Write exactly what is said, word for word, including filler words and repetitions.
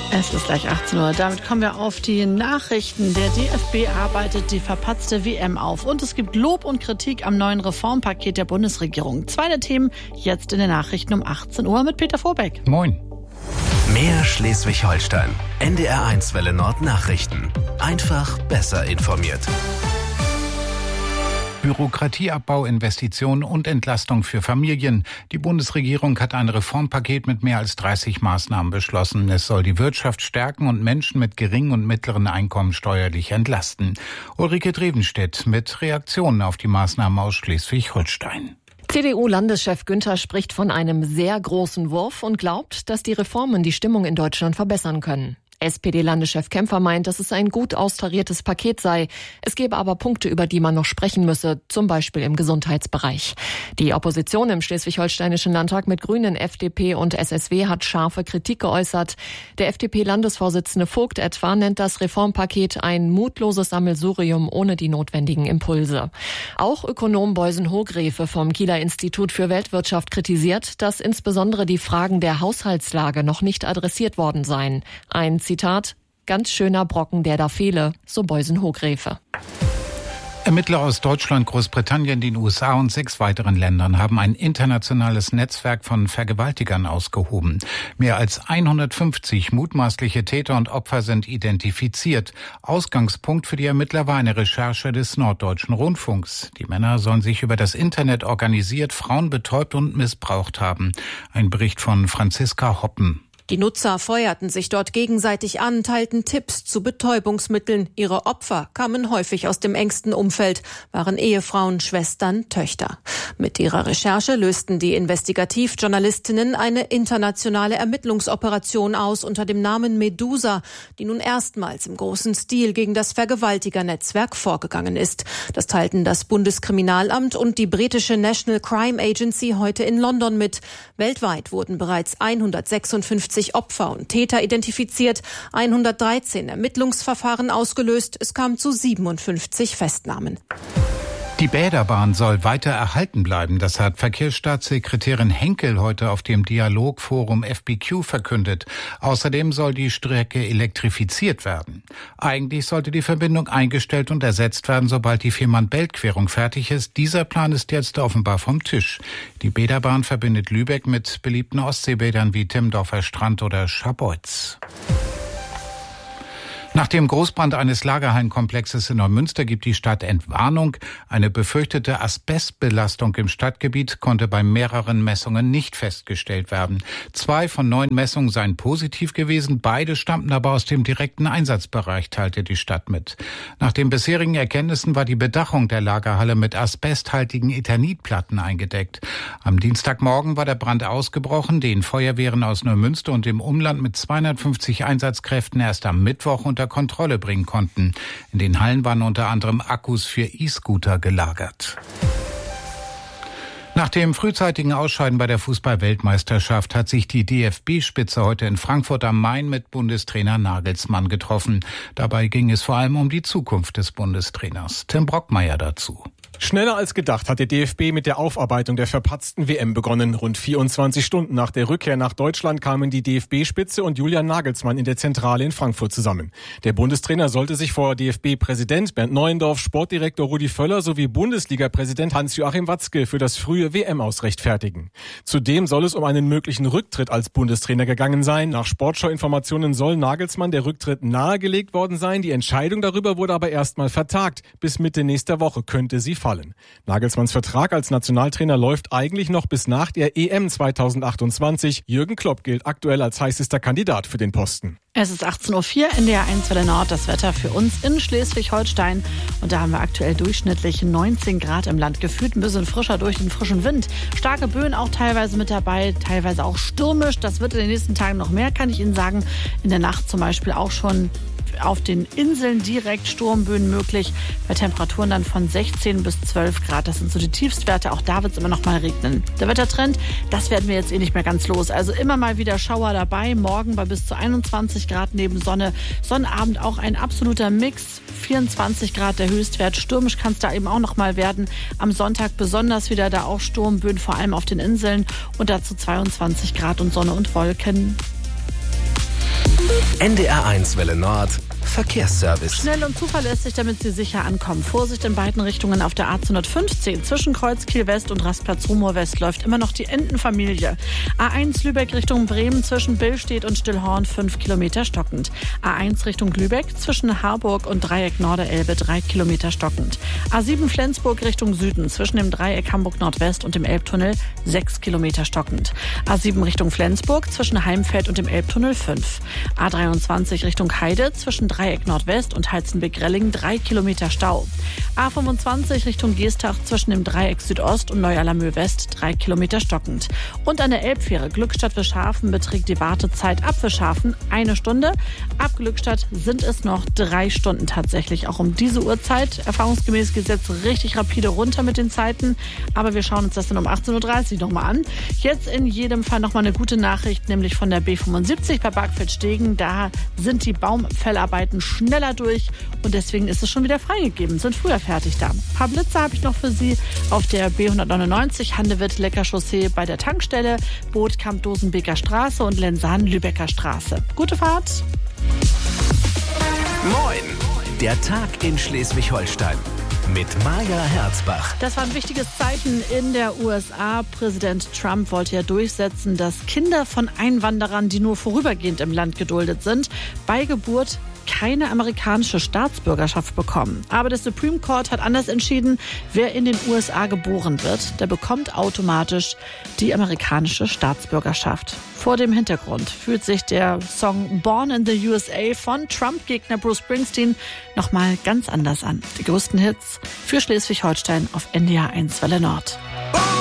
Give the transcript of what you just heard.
Es ist gleich achtzehn Uhr. Damit kommen wir auf die Nachrichten. Der D F B arbeitet die verpatzte W M auf. Und es gibt Lob und Kritik am neuen Reformpaket der Bundesregierung. Zwei der Themen jetzt in den Nachrichten um achtzehn Uhr mit Peter Vorbeck. Moin. Mehr Schleswig-Holstein. N D R eins Welle Nord Nachrichten. Einfach besser informiert. Bürokratieabbau, Investitionen und Entlastung für Familien. Die Bundesregierung hat ein Reformpaket mit mehr als dreißig Maßnahmen beschlossen. Es soll die Wirtschaft stärken und Menschen mit geringen und mittleren Einkommen steuerlich entlasten. Ulrike Drevenstedt mit Reaktionen auf die Maßnahmen aus Schleswig-Holstein. C D U-Landeschef Günther spricht von einem sehr großen Wurf und glaubt, dass die Reformen die Stimmung in Deutschland verbessern können. S P D-Landeschef Kempfer meint, dass es ein gut austariertes Paket sei. Es gebe aber Punkte, über die man noch sprechen müsse, zum Beispiel im Gesundheitsbereich. Die Opposition im schleswig-holsteinischen Landtag mit Grünen, F D P und S S W hat scharfe Kritik geäußert. Der F D P-Landesvorsitzende Vogt etwa nennt das Reformpaket ein mutloses Sammelsurium ohne die notwendigen Impulse. Auch Ökonom Beusen-Hogrefe vom Kieler Institut für Weltwirtschaft kritisiert, dass insbesondere die Fragen der Haushaltslage noch nicht adressiert worden seien. Ein Zitat, ganz schöner Brocken, der da fehle, so Beusen-Hogrefe. Ermittler aus Deutschland, Großbritannien, den U S A und sechs weiteren Ländern haben ein internationales Netzwerk von Vergewaltigern ausgehoben. Mehr als hundertfünfzig mutmaßliche Täter und Opfer sind identifiziert. Ausgangspunkt für die Ermittler war eine Recherche des Norddeutschen Rundfunks. Die Männer sollen sich über das Internet organisiert, Frauen betäubt und missbraucht haben. Ein Bericht von Franziska Hoppen. Die Nutzer feuerten sich dort gegenseitig an, teilten Tipps zu Betäubungsmitteln. Ihre Opfer kamen häufig aus dem engsten Umfeld, waren Ehefrauen, Schwestern, Töchter. Mit ihrer Recherche lösten die Investigativjournalistinnen eine internationale Ermittlungsoperation aus unter dem Namen Medusa, die nun erstmals im großen Stil gegen das Vergewaltigernetzwerk vorgegangen ist. Das teilten das Bundeskriminalamt und die britische National Crime Agency heute in London mit. Weltweit wurden bereits hundertsechsundfünfzig Opfer und Täter identifiziert, hundertdreizehn Ermittlungsverfahren ausgelöst. Es kam zu siebenundfünfzig Festnahmen. Die Bäderbahn soll weiter erhalten bleiben. Das hat Verkehrsstaatssekretärin Henkel heute auf dem Dialogforum F B Q verkündet. Außerdem soll die Strecke elektrifiziert werden. Eigentlich sollte die Verbindung eingestellt und ersetzt werden, sobald die Fehmarn-Belt-Querung fertig ist. Dieser Plan ist jetzt offenbar vom Tisch. Die Bäderbahn verbindet Lübeck mit beliebten Ostseebädern wie Timmendorfer Strand oder Scharbeutz. Nach dem Großbrand eines Lagerhallenkomplexes in Neumünster gibt die Stadt Entwarnung. Eine befürchtete Asbestbelastung im Stadtgebiet konnte bei mehreren Messungen nicht festgestellt werden. Zwei von neun Messungen seien positiv gewesen, beide stammten aber aus dem direkten Einsatzbereich, teilte die Stadt mit. Nach den bisherigen Erkenntnissen war die Bedachung der Lagerhalle mit asbesthaltigen Eternitplatten eingedeckt. Am Dienstagmorgen war der Brand ausgebrochen, den Feuerwehren aus Neumünster und dem Umland mit zweihundertfünfzig Einsatzkräften erst am Mittwoch unter Kontrolle bringen konnten. In den Hallen waren unter anderem Akkus für E-Scooter gelagert. Nach dem frühzeitigen Ausscheiden bei der Fußball-Weltmeisterschaft hat sich die D F B-Spitze heute in Frankfurt am Main mit Bundestrainer Nagelsmann getroffen. Dabei ging es vor allem um die Zukunft des Bundestrainers. Tim Brockmeier dazu. Schneller als gedacht hat der D F B mit der Aufarbeitung der verpatzten W M begonnen. Rund vierundzwanzig Stunden nach der Rückkehr nach Deutschland kamen die D F B-Spitze und Julian Nagelsmann in der Zentrale in Frankfurt zusammen. Der Bundestrainer sollte sich vor D F B-Präsident Bernd Neuendorf, Sportdirektor Rudi Völler sowie Bundesliga-Präsident Hans-Joachim Watzke für das frühe W M-Aus rechtfertigen. Zudem soll es um einen möglichen Rücktritt als Bundestrainer gegangen sein. Nach Sportschau-Informationen soll Nagelsmann der Rücktritt nahegelegt worden sein. Die Entscheidung darüber wurde aber erstmal vertagt. Bis Mitte nächster Woche könnte sie fallen. Nagelsmanns Vertrag als Nationaltrainer läuft eigentlich noch bis nach der E M zweitausendachtundzwanzig. Jürgen Klopp gilt aktuell als heißester Kandidat für den Posten. Es ist achtzehn Uhr vier, N D R eins Welle Nord, das Wetter für uns in Schleswig-Holstein. Und da haben wir aktuell durchschnittlich neunzehn Grad im Land, gefühlt ein bisschen frischer durch den frischen Wind. Starke Böen auch teilweise mit dabei, teilweise auch stürmisch. Das wird in den nächsten Tagen noch mehr, kann ich Ihnen sagen. In der Nacht zum Beispiel auch schon auf den Inseln direkt Sturmböen möglich, bei Temperaturen dann von sechzehn bis zwölf Grad. Das sind so die Tiefstwerte, auch da wird es immer noch mal regnen. Der Wettertrend, das werden wir jetzt eh nicht mehr ganz los. Also immer mal wieder Schauer dabei, morgen bei bis zu einundzwanzig Grad neben Sonne. Sonnabend auch ein absoluter Mix, vierundzwanzig Grad der Höchstwert. Stürmisch kann es da eben auch noch mal werden. Am Sonntag besonders wieder da auch Sturmböen, vor allem auf den Inseln und dazu zweiundzwanzig Grad und Sonne und Wolken. N D R eins Welle Nord Verkehrsservice. Schnell und zuverlässig, damit Sie sicher ankommen. Vorsicht in beiden Richtungen auf der A zweihundertfünfzehn. Zwischen Kreuz Kiel West und Rastplatz Rumohr West läuft immer noch die Entenfamilie. A eins Lübeck Richtung Bremen zwischen Billstedt und Stillhorn fünf Kilometer stockend. A eins Richtung Lübeck zwischen Harburg und Dreieck Norderelbe drei Kilometer stockend. A sieben Flensburg Richtung Süden zwischen dem Dreieck Hamburg Nordwest und dem Elbtunnel sechs Kilometer stockend. A sieben Richtung Flensburg zwischen Heimfeld und dem Elbtunnel fünf. A dreiundzwanzig Richtung Heide zwischen Dreieck Nordwest und Heizenbeck-Relling drei Kilometer Stau. A fünfundzwanzig Richtung Geestach zwischen dem Dreieck Südost und Neu-Alamö West drei Kilometer stockend. Und an der Elbfähre Glückstadt-Wischhafen beträgt die Wartezeit ab Wischhafen eine Stunde. Ab Glückstadt sind es noch drei Stunden tatsächlich. Auch um diese Uhrzeit, erfahrungsgemäß geht es jetzt richtig rapide runter mit den Zeiten. Aber wir schauen uns das dann um achtzehn Uhr dreißig nochmal an. Jetzt in jedem Fall nochmal eine gute Nachricht, nämlich von der B fünfundsiebzig bei Barkfeld-Stegen. Da sind die Baumfellarbeiten schneller durch und deswegen ist es schon wieder freigegeben, sind früher fertig da. Ein paar Blitze habe ich noch für Sie auf der B hundertneunundneunzig Handewitt-Lecker-Chaussee bei der Tankstelle, Bootkamp-Dosenbeker Straße und Lensahn-Lübecker Straße. Gute Fahrt! Moin! Der Tag in Schleswig-Holstein. Mit Maja Herzbach. Das waren wichtige Zeiten in der U S A. Präsident Trump wollte ja durchsetzen, dass Kinder von Einwanderern, die nur vorübergehend im Land geduldet sind, bei Geburt keine amerikanische Staatsbürgerschaft bekommen. Aber der Supreme Court hat anders entschieden. Wer in den U S A geboren wird, der bekommt automatisch die amerikanische Staatsbürgerschaft. Vor dem Hintergrund fühlt sich der Song Born in the U S A von Trump-Gegner Bruce Springsteen nochmal ganz anders an. Die größten Hits für Schleswig-Holstein auf N D R eins Welle Nord.